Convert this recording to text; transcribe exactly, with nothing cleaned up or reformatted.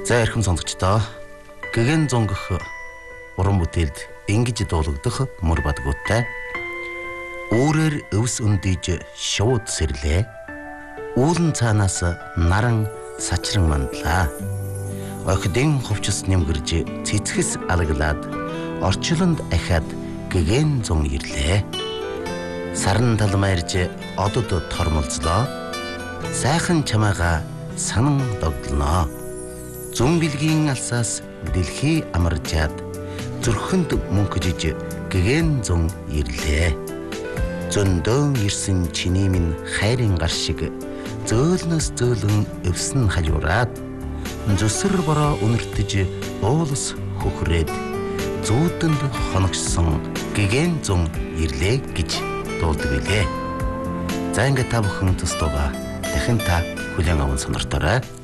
За эрхэм сонсогчдоо гэгэн зонгох уран бүтээлд ингэж дуулагдах мөр бадгуудтай өөрөөр өвс өндийж шууд сэрлээ үүлэн цаанаас наран сачран мандлаа охидын хувцас нэмгэрж цэцгэс алаглаад орчлонд ахаад гэгэн зон ирлээ саран талмайрж одод тормолцлоо сайхан чамаага санан догдлоо зүүн билгийн алсаас дэлхий амарчаад зүрхэнд мөнхөжиж гэгэн зон ирлээ зөндөөн ирсэн чиний минь хайрын гар шиг зөөлнөс зөөлөн өвсөн хажуураад зүсэр бороо үнэртэж уулс хөхрээд зүүдэнд хоногсон гэгэн зон ирлээ гэж дуулдаг билээ. За ингээд та бүхэн төстөгөө дахин та хүлээн аван сонирторой.